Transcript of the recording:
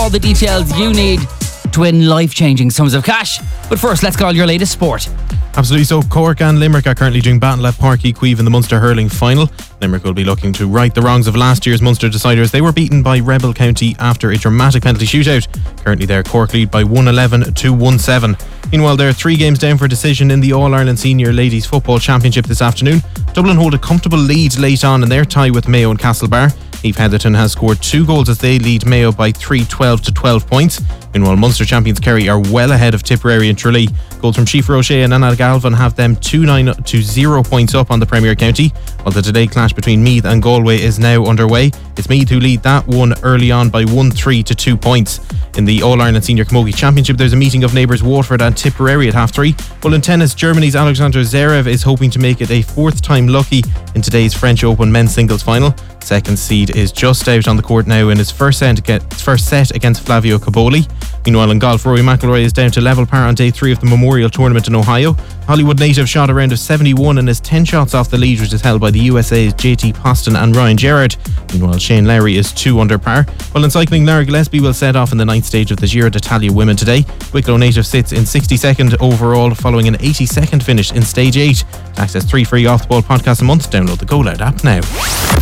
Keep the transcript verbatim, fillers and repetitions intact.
all the details you need to win life-changing sums of cash. But first, let's call your latest sport. Absolutely so. Cork and Limerick are currently doing battle at Páirc Uí Chaoimh in the Munster hurling final. Limerick will be looking to right the wrongs of last year's Munster deciders. They were beaten by Rebel County after a dramatic penalty shootout. Currently their Cork lead by one eleven to one seven. Meanwhile, there are three games down for decision in the All-Ireland Senior Ladies Football Championship this afternoon. Dublin hold a comfortable lead late on in their tie with Mayo and Castlebar. Eve Heatherton has scored two goals as they lead Mayo by three twelve to twelve points. Meanwhile, Munster champions Kerry are well ahead of Tipperary and Tralee. Goals from Chief Roche and Anna Galvin have them two nine to zero points up on the Premier County, while the today clash between Meath and Galway is now underway. It's Meath who lead that one early on by one three to two points. In the All-Ireland Senior Camogie Championship, there's a meeting of neighbours Waterford and Tipperary at half three. Well, in tennis, Germany's Alexander Zverev is hoping to make it a fourth time lucky in today's French Open men's singles final. Second seed is just out on the court now in his first set against, first set against Flavio Caboli. Meanwhile, in golf, Rory McIlroy is down to level par on day three of the Memorial Tournament in Ohio. Hollywood native shot a round of seventy-one and is ten shots off the lead, which is held by the U S A's J T Poston and Ryan Gerrard. Meanwhile, Shane Lowry is two under par. While in cycling, Lara Gillespie will set off in the ninth stage of the Giro d'Italia Women today. Wicklow native sits in sixty-second overall following an eighty-second finish in stage eight. To access three free off-the-ball podcasts a month, download the Go Loud app now.